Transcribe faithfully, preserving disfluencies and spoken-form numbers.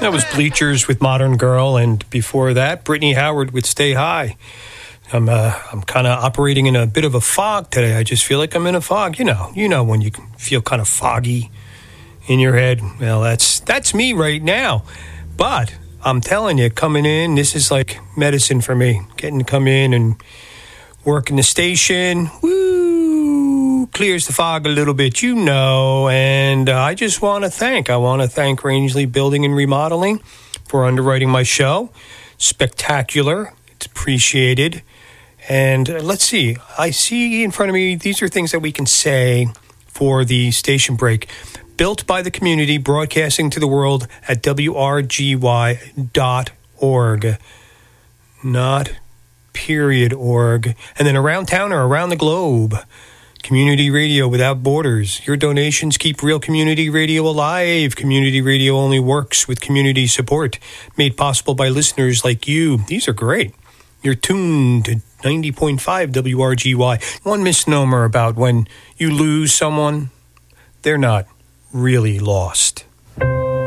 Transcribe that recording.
That was Bleachers with Modern Girl, and before that, Brittany Howard with Stay High. I'm uh, I'm kind of operating in a bit of a fog today. I just feel like I'm in a fog. You know, you know when you feel kind of foggy in your head. Well, that's that's me right now. But I'm telling you, coming in, this is like medicine for me. Getting to come in and work in the station, woo, clears the fog a little bit, you know. And uh, I just want to thank, I want to thank Rangeley Building and Remodeling for underwriting my show. Spectacular. It's appreciated. And uh, let's see, I see in front of me, these are things that we can say for the station break. Built by the community, broadcasting to the world at W R G Y dot org. Not period org. And then around town or around the globe. Community radio without borders. Your donations keep real community radio alive. Community radio only works with community support. Made possible by listeners like you. These are great. You're tuned to ninety point five W R G Y. One misnomer about when you lose someone, they're not really lost.